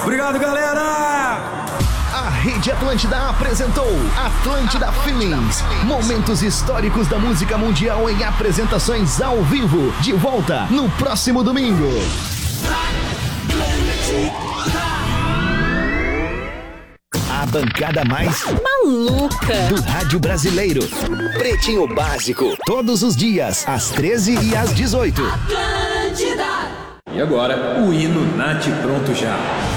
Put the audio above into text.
Obrigado, galera! A Rede Atlântida apresentou Atlântida Feelings. Momentos históricos da música mundial em apresentações ao vivo. De volta no próximo domingo. A bancada mais maluca do rádio brasileiro. Pretinho Básico. Todos os dias, às 13 e às 18. Atlântida. E agora, o hino Nath Pronto Já.